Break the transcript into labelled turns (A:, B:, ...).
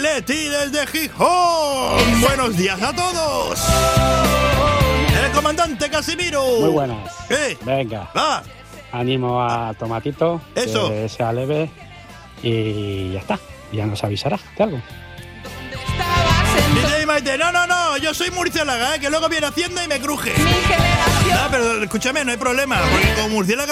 A: Leti desde Gijón. Buenos días a todos. El comandante Casimiro.
B: Muy buenas.
A: ¿Qué?
B: Venga.
A: Va.
B: Ánimo a Tomatito.
A: Eso.
B: Que sea leve. Y ya está. Ya nos avisará de algo.
A: DJ Maite, no, yo soy murciélaga, que luego viene Hacienda y me cruje.
C: Mi generación.
A: Pero escúchame, no hay problema, porque como murciélaga